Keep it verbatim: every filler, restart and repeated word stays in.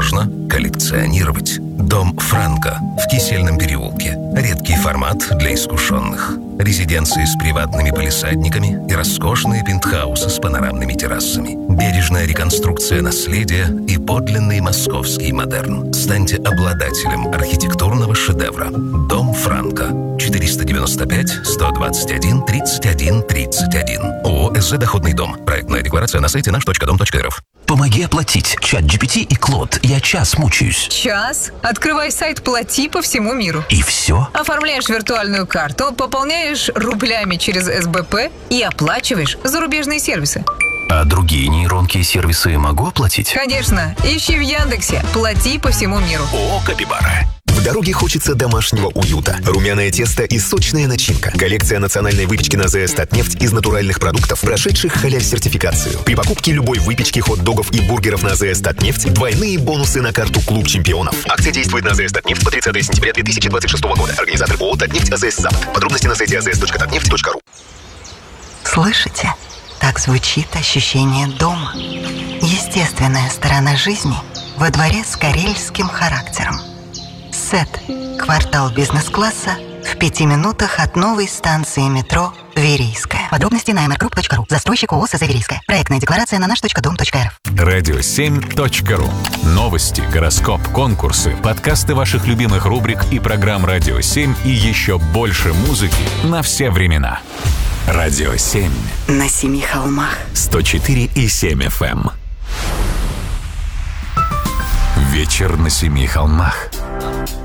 можно коллекционировать. Дом Франко в Кисельном переулке. Редкий формат для искушенных. Резиденции с приватными палисадниками и роскошные пентхаусы с панорамными террасами. Бережная реконструкция наследия и подлинный московский модерн. Станьте обладателем архитектурного шедевра. Дом Франко. четыреста девяносто пять сто двадцать один тридцать один тридцать один. ООО «СЖ Доходный дом». Проектная декларация на сайте наш точка дом точка рф. Помоги оплатить. ChatGPT и Клод. Я час мучаюсь. Час? Открывай сайт «Плати» по всему миру. И все? Оформляешь виртуальную карту, пополняешь рублями через СБП и оплачиваешь зарубежные сервисы. А другие нейронки и сервисы могу оплатить? Конечно. Ищи в Яндексе «Плати» по всему миру. О, Капибара. В дороге хочется домашнего уюта. Румяное тесто и сочная начинка. Коллекция национальной выпечки на ЗС «Татнефть» из натуральных продуктов, прошедших халяль-сертификацию. При покупке любой выпечки, хот-догов и бургеров на ЗС «Татнефть» двойные бонусы на карту «Клуб чемпионов». Акция действует на ЗС «Татнефть» по тридцатое сентября две тысячи двадцать шестого года. Организатор ООО «Татнефть» АЗС «Запад». Подробности на сайте а зэ эс точка татнефть точка ру. Слышите? Так звучит ощущение дома. Естественная сторона жизни во дворе с карельским характером. Сет. Квартал бизнес-класса в пяти минутах от новой станции метро Верийская. Подробности на эм эр групп точка ру. Застройщик ООО «СЗ Верийская». Проектная декларация на наш точка дом точка рф. радио семь точка ру. Новости, гороскоп, конкурсы, подкасты ваших любимых рубрик и программ «Радио семь» и еще больше музыки на все времена. «Радио семь». На семи холмах. сто четыре и семь эф эм. Вечер на семи холмах.